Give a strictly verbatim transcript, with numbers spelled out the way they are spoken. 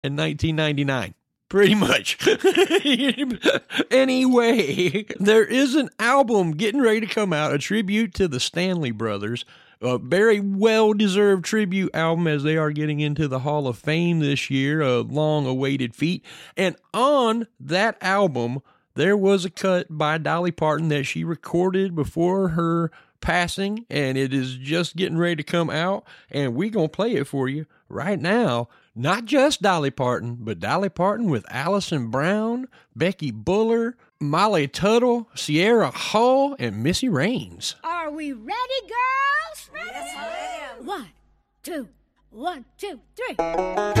in nineteen ninety-nine. Pretty much. Anyway, there is an album getting ready to come out, a tribute to the Stanley Brothers. A very well-deserved tribute album as they are getting into the Hall of Fame this year, a long-awaited feat. And on that album, there was a cut by Dolly Parton that she recorded before her passing, and it is just getting ready to come out, and we're going to play it for you right now. Not just Dolly Parton, but Dolly Parton with Alison Brown, Becky Buller, Molly Tuttle, Sierra Hull, and Missy Raines. Are we ready, girls? Ready? Yes, ma'am. One, two, one, two, three.